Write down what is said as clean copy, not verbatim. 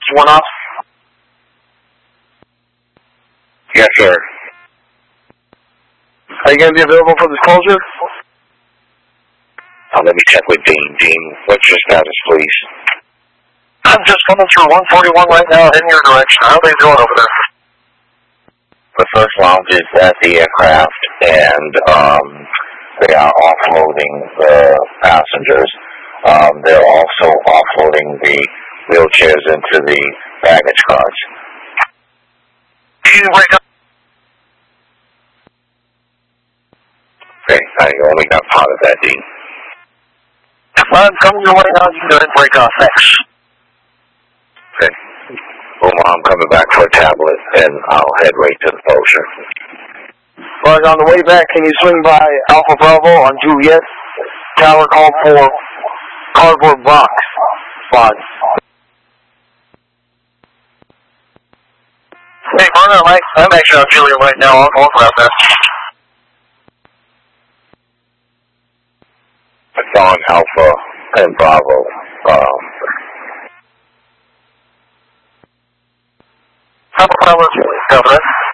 one off. Yes, sir. Are you going to be available for this closure? Let me check with Dean. Dean, what's your status, please? I'm just coming through 141 right now in your direction. How are they doing over there? The first lounge is at the aircraft, and they are offloading the passengers. They're also offloading the wheelchairs into the baggage cars. Can you break up? Okay, I only got part of that, Dean. I'm coming your way now. You can go ahead and break off. Thanks. Okay. Well, I'm coming back for a tablet, and I'll head right to the poster. Well, on the way back, can you swing by Alpha Bravo on Juliet? Tower call for cardboard box. Fine. Hey, Barnum, I'm actually on Juliet right now. I'll go out there. It's on Alpha and Bravo. Alpha Bravo, Juliet. Over there.